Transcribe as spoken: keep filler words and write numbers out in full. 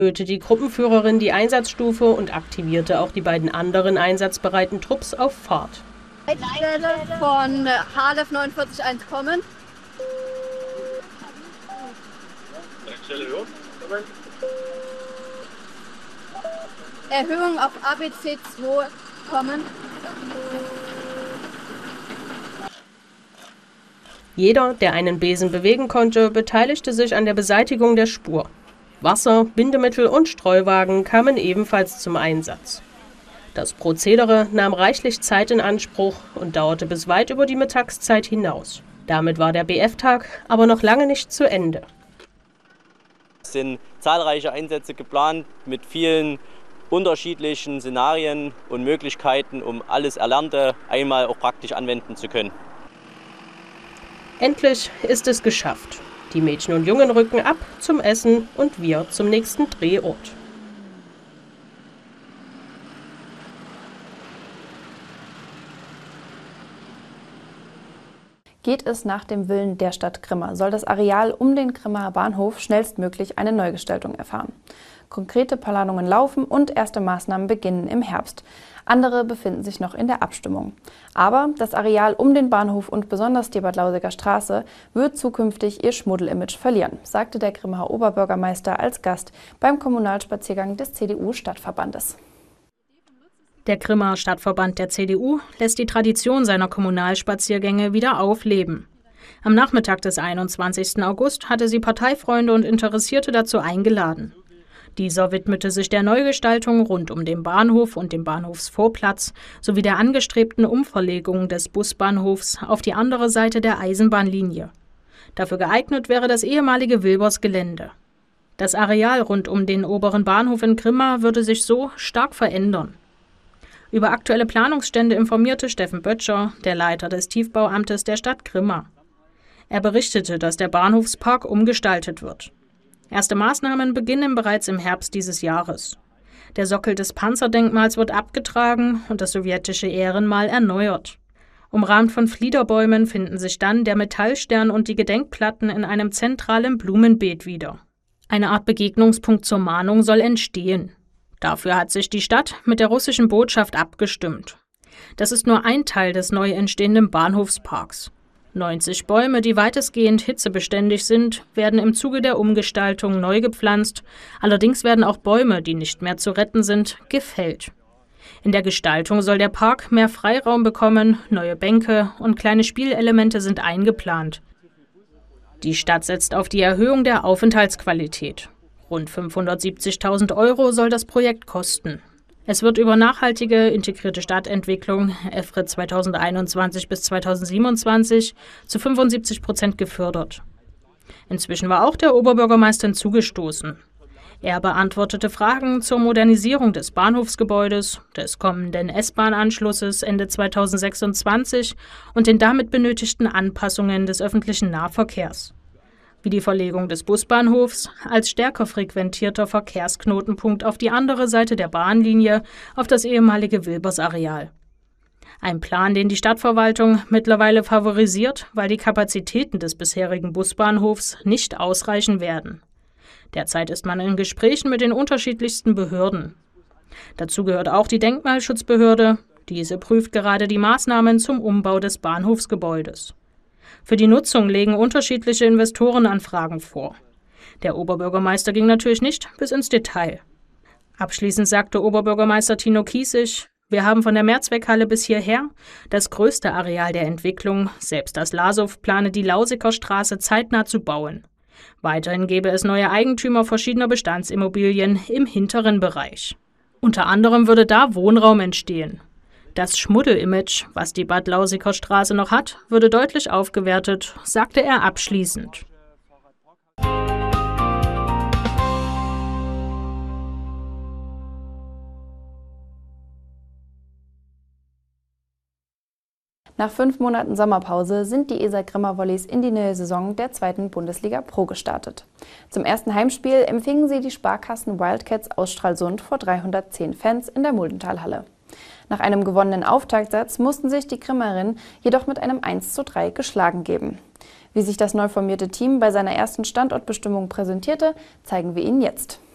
erhöhte die Gruppenführerin die Einsatzstufe und aktivierte auch die beiden anderen einsatzbereiten Trupps auf Fahrt. Leitstelle von H L F neunundvierzig eins kommen. Erhöhung auf A B C zwei kommen. Jeder, der einen Besen bewegen konnte, beteiligte sich an der Beseitigung der Spur. Wasser, Bindemittel und Streuwagen kamen ebenfalls zum Einsatz. Das Prozedere nahm reichlich Zeit in Anspruch und dauerte bis weit über die Mittagszeit hinaus. Damit war der B F-Tag aber noch lange nicht zu Ende. Es sind zahlreiche Einsätze geplant mit vielen unterschiedlichen Szenarien und Möglichkeiten, um alles Erlernte einmal auch praktisch anwenden zu können. Endlich ist es geschafft. Die Mädchen und Jungen rücken ab zum Essen und wir zum nächsten Drehort. Geht es nach dem Willen der Stadt Grimma, soll das Areal um den Grimmaer Bahnhof schnellstmöglich eine Neugestaltung erfahren. Konkrete Planungen laufen und erste Maßnahmen beginnen im Herbst. Andere befinden sich noch in der Abstimmung. Aber das Areal um den Bahnhof und besonders die Bad Lausiger Straße wird zukünftig ihr Schmuddelimage verlieren, sagte der Grimmaer Oberbürgermeister als Gast beim Kommunalspaziergang des C D U-Stadtverbandes. Der Grimmaer Stadtverband der C D U lässt die Tradition seiner Kommunalspaziergänge wieder aufleben. Am Nachmittag des einundzwanzigsten August hatte sie Parteifreunde und Interessierte dazu eingeladen. Dieser widmete sich der Neugestaltung rund um den Bahnhof und den Bahnhofsvorplatz sowie der angestrebten Umverlegung des Busbahnhofs auf die andere Seite der Eisenbahnlinie. Dafür geeignet wäre das ehemalige Wilbers-Gelände. Das Areal rund um den oberen Bahnhof in Grimma würde sich so stark verändern. Über aktuelle Planungsstände informierte Steffen Böttcher, der Leiter des Tiefbauamtes der Stadt Grimma. Er berichtete, dass der Bahnhofspark umgestaltet wird. Erste Maßnahmen beginnen bereits im Herbst dieses Jahres. Der Sockel des Panzerdenkmals wird abgetragen und das sowjetische Ehrenmal erneuert. Umrahmt von Fliederbäumen finden sich dann der Metallstern und die Gedenkplatten in einem zentralen Blumenbeet wieder. Eine Art Begegnungspunkt zur Mahnung soll entstehen. Dafür hat sich die Stadt mit der russischen Botschaft abgestimmt. Das ist nur ein Teil des neu entstehenden Bahnhofsparks. neunzig Bäume, die weitestgehend hitzebeständig sind, werden im Zuge der Umgestaltung neu gepflanzt. Allerdings werden auch Bäume, die nicht mehr zu retten sind, gefällt. In der Gestaltung soll der Park mehr Freiraum bekommen, neue Bänke und kleine Spielelemente sind eingeplant. Die Stadt setzt auf die Erhöhung der Aufenthaltsqualität. Rund fünfhundertsiebzigtausend Euro soll das Projekt kosten. Es wird über nachhaltige integrierte Stadtentwicklung E F R E zweitausendeinundzwanzig bis zweitausendsiebenundzwanzig zu fünfundsiebzig Prozent gefördert. Inzwischen war auch der Oberbürgermeister hinzugestoßen. Er beantwortete Fragen zur Modernisierung des Bahnhofsgebäudes, des kommenden S-Bahn-Anschlusses Ende zweitausendsechsundzwanzig und den damit benötigten Anpassungen des öffentlichen Nahverkehrs, wie die Verlegung des Busbahnhofs als stärker frequentierter Verkehrsknotenpunkt auf die andere Seite der Bahnlinie auf das ehemalige Wilbers-Areal. Ein Plan, den die Stadtverwaltung mittlerweile favorisiert, weil die Kapazitäten des bisherigen Busbahnhofs nicht ausreichen werden. Derzeit ist man in Gesprächen mit den unterschiedlichsten Behörden. Dazu gehört auch die Denkmalschutzbehörde. Diese prüft gerade die Maßnahmen zum Umbau des Bahnhofsgebäudes. Für die Nutzung legen unterschiedliche Investorenanfragen vor. Der Oberbürgermeister ging natürlich nicht bis ins Detail. Abschließend sagte Oberbürgermeister Tino Kiesig: Wir haben von der Mehrzweckhalle bis hierher das größte Areal der Entwicklung. Selbst das LASOW plane, die Lausiger Straße zeitnah zu bauen. Weiterhin gäbe es neue Eigentümer verschiedener Bestandsimmobilien im hinteren Bereich. Unter anderem würde da Wohnraum entstehen. Das Schmuddelimage, was die Bad Lausiger Straße noch hat, würde deutlich aufgewertet, sagte er abschließend. Nach fünf Monaten Sommerpause sind die Isar Grimma Volleys in die neue Saison der zweiten Bundesliga Pro gestartet. Zum ersten Heimspiel empfingen sie die Sparkassen Wildcats aus Stralsund vor dreihundertzehn Fans in der Muldentalhalle. Nach einem gewonnenen Auftaktsatz mussten sich die Grimmerinnen jedoch mit einem eins zu drei geschlagen geben. Wie sich das neu formierte Team bei seiner ersten Standortbestimmung präsentierte, zeigen wir Ihnen jetzt.